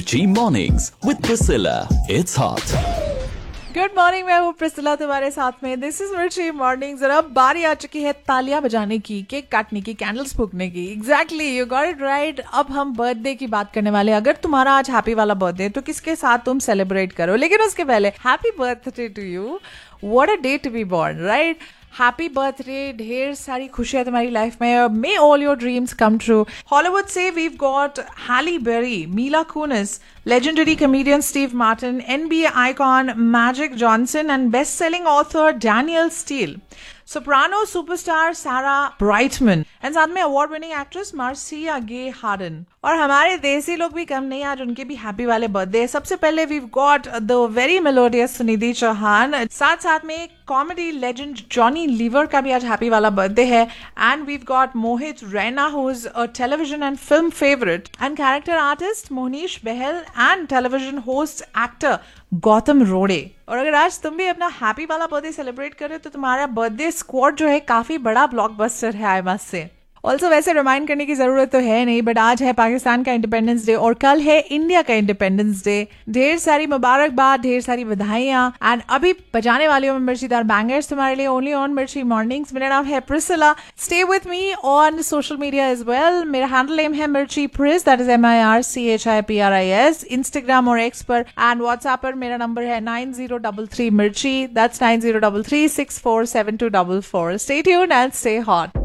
Mirchi Mornings with Priscilla. It's hot. Good morning, मैं हूँ प्रिस्सिला तुम्हारे साथ में. दिस इज मिर्ची मॉर्निंग्स और अब बारी आ चुकी है तालियां बजाने की, केक काटने की, कैंडल्स फूकने की. Exactly, you got it right. अब हम बर्थडे की बात करने वाले. अगर तुम्हारा आज हैप्पी वाला बर्थडे है तो किसके साथ तुम सेलिब्रेट करो, लेकिन उसके पहले happy birthday to you. What a day to be born, right? Happy birthday, ढेर सारी खुशियां तुम्हारी लाइफ में. मे all your dreams come true. Hollywood से वीव गॉट हाली berry, मीला कुनिस, legendary comedian Steve Martin, NBA icon Magic Johnson, and best-selling author Danielle Steele. Soprano superstar Sarah Brightman, and साथ में award winning actress Marcia Gay Harden. और हमारे देसी लोग भी कम नहीं, आज उनके भी हैप्पी वाले बर्थडे. सबसे पहले we've got the very melodious Sunidhi Chauhan. साथ साथ में कॉमेडी लेजेंड जॉनी लीवर का भी आज हैप्पी वाला बर्थडे है. And we've got Mohit Raina, who is a television and film favorite, and character artist Mohnish Bahl, and television host actor Gautam रोड़े. और अगर आज तुम भी अपना हैप्पी वाला बर्थडे सेलिब्रेट कर रहे हो तो तुम्हारा बर्थडे स्क्वाड जो है काफी बड़ा ब्लॉकबस्टर है, आई मस्ट से. ऑल्सो वैसे रिमाइंड करने की जरूरत तो है नहीं, बट आज है पाकिस्तान का इंडिपेंडेंस डे और कल है इंडिया का इंडिपेंडेंस डे. ढेर सारी मुबारकबाद, ढेर सारी बधाइयां. एंड अभी बजाने वाली हूँ मिर्चीदार बैंगर्स तुम्हारे लिए, ओनली ऑन मिर्ची मॉर्निंग्स. मेरा नाम है Priscilla. Stay with me on social media as well. मेरा हैंडल नेम है मिर्ची प्रिस, दैट इज MIRCHIPRIS, इंस्टाग्राम और एक्स पर. एंड व्हाट्सएप पर मेरा नंबर है 9033 मिर्ची, that's 9033647244. Stay tuned and stay hot.